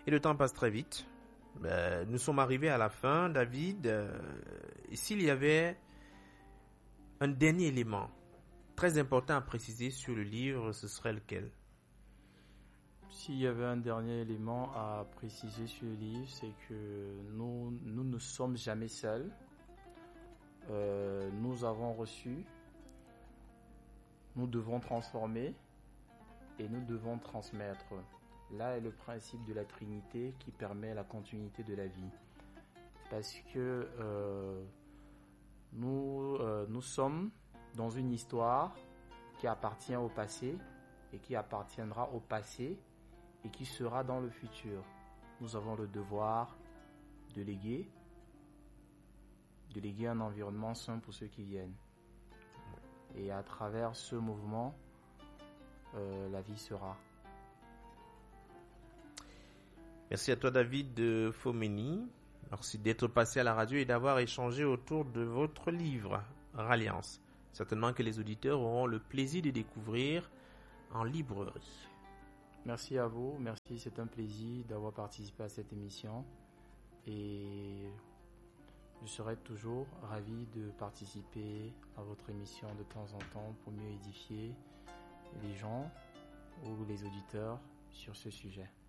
Et le temps passe très vite. Nous sommes arrivés à la fin, David. Et s'il y avait un dernier élément très important à préciser sur le livre, ce serait lequel? S'il y avait un dernier élément à préciser sur le livre, c'est que nous ne sommes jamais seuls. Nous avons reçu, nous devons transformer et nous devons transmettre. Là est le principe de la Trinité qui permet la continuité de la vie. Parce que nous sommes dans une histoire qui appartient au passé et qui appartiendra au passé et qui sera dans le futur. Nous avons le devoir de léguer un environnement sain pour ceux qui viennent. Et à travers ce mouvement, la vie sera. Merci à toi, David Fomeni. Merci d'être passé à la radio et d'avoir échangé autour de votre livre, Ralliance. Certainement que les auditeurs auront le plaisir de découvrir en librairie. Merci à vous, merci, c'est un plaisir d'avoir participé à cette émission et je serai toujours ravi de participer à votre émission de temps en temps pour mieux édifier les gens ou les auditeurs sur ce sujet.